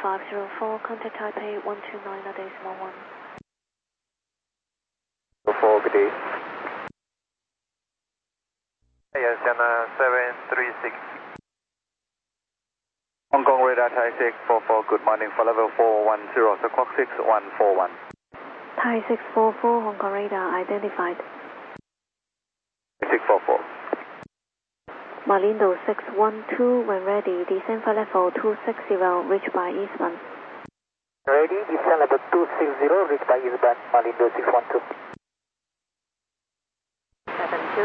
504, contact Taipei 129.1. 4, good day. Yes, 736. Hong Kong radar Thai 644, good morning for level 410, squawk 6141. Thai 644, Hong Kong radar identified. 644. Malindo 612, when ready, descend for level 260, reach by eastbound. Ready, descend level 260, reach by eastbound, Malindo 612.